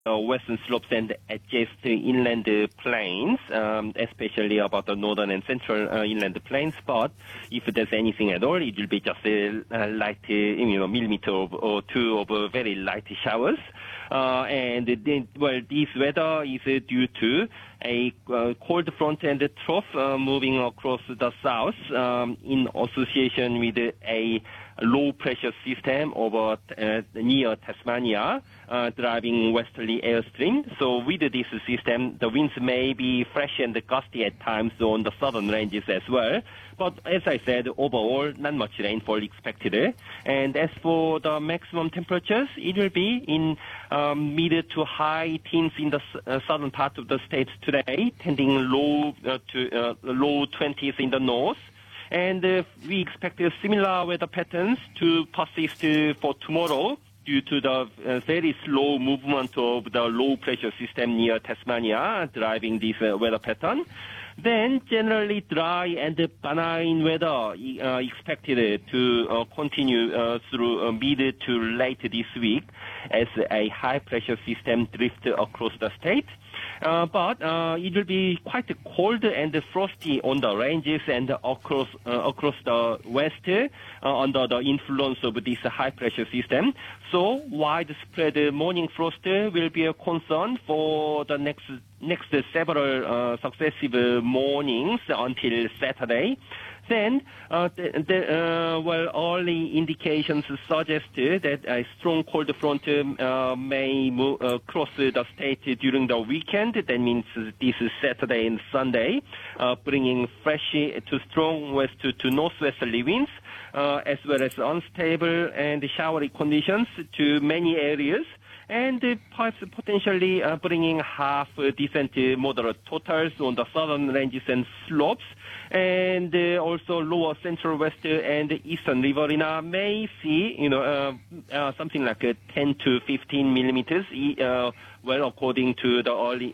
western slopes and adjacent inland plains, especially about the northern and central inland plains. But if there's anything at all, it will be just a light, millimeter or two of very light showers. And this weather is due to a cold front and trough moving across the south in association with a low pressure system over near Tasmania, driving westerly airstream. So with this system, the winds may be fresh and gusty at times on the southern ranges as well. But as I said, overall, not much rainfall expected. And as for the maximum temperatures, it will be in mid to high teens in the southern part of the state today, tending low 20s in the north. And we expect similar weather patterns to persist for tomorrow due to the very slow movement of the low pressure system near Tasmania driving this weather pattern. Then generally dry and benign weather expected to continue through mid to late this week as a high pressure system drifts across the state. But it will be quite cold and frosty on the ranges and across the west under the influence of this high pressure system. So widespread morning frost will be a concern for the next several successive mornings until Saturday. Then, early indications suggest that a strong cold front may cross the state during the weekend. That means this is Saturday and Sunday, bringing fresh to strong west to northwesterly winds, as well as unstable and showery conditions to many areas, and perhaps potentially bringing half decent moderate totals on the southern ranges and slopes. And also lower central west and eastern riverina may see, something like 10 to 15 millimeters, according to the early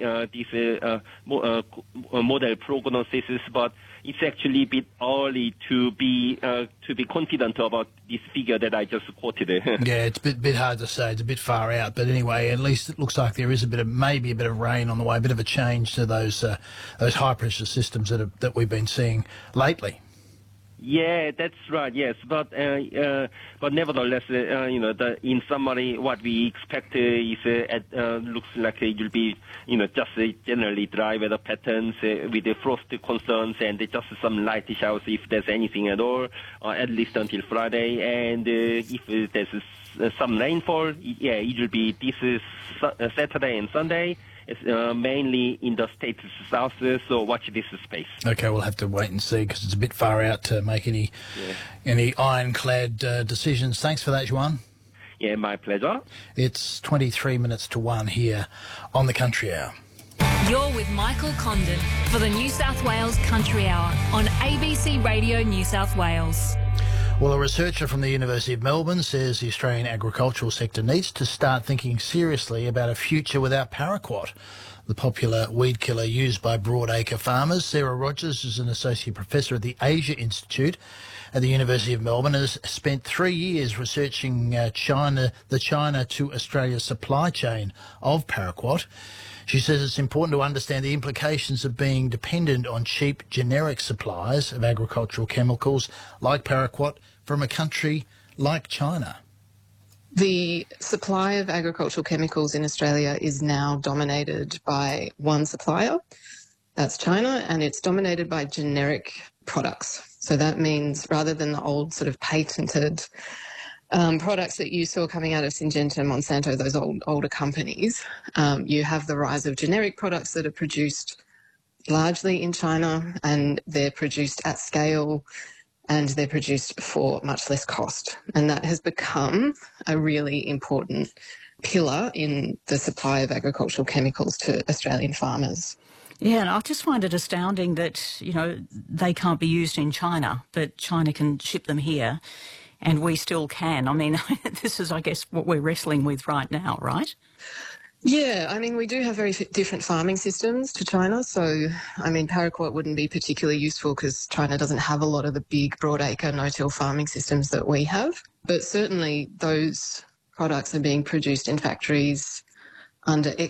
model prognosis, but it's actually a bit early to be confident about this figure that I just quoted. Yeah, it's a bit hard to say. It's a bit far out, but anyway, at least it looks like there is maybe a bit of rain on the way, a bit of a change to those high pressure systems that we've been seeing lately. Yeah, that's right. Yes, but nevertheless, in summary, what we expect is looks like it will be, just generally dry weather patterns with the frost concerns and just some light showers if there's anything at all, at least until Friday. And if there's some rainfall, it will be this Saturday and Sunday. It's mainly in the state's south, so watch this space. Okay, we'll have to wait and see because it's a bit far out to make any ironclad decisions. Thanks for that, Juan. Yeah, my pleasure. It's 23 minutes to 1 here on the Country Hour. You're with Michael Condon for the New South Wales Country Hour on ABC Radio New South Wales. Well, a researcher from the University of Melbourne says the Australian agricultural sector needs to start thinking seriously about a future without paraquat, the popular weed killer used by broadacre farmers. Sarah Rogers is an associate professor at the Asia Institute at the University of Melbourne and has spent 3 years researching the China to Australia supply chain of paraquat. She says it's important to understand the implications of being dependent on cheap generic supplies of agricultural chemicals like paraquat from a country like China. The supply of agricultural chemicals in Australia is now dominated by one supplier, that's China, and it's dominated by generic products. So that means rather than the old sort of patented products that you saw coming out of Syngenta and Monsanto, those older companies, you have the rise of generic products that are produced largely in China, and they're produced at scale and they're produced for much less cost. And that has become a really important pillar in the supply of agricultural chemicals to Australian farmers. Yeah, and I just find it astounding that, they can't be used in China, but China can ship them here. And we still can. I mean, this is, I guess, what we're wrestling with right now, right? Yeah, I mean, we do have very different farming systems to China. So, I mean, paraquat wouldn't be particularly useful because China doesn't have a lot of the big broadacre no-till farming systems that we have. But certainly those products are being produced in factories under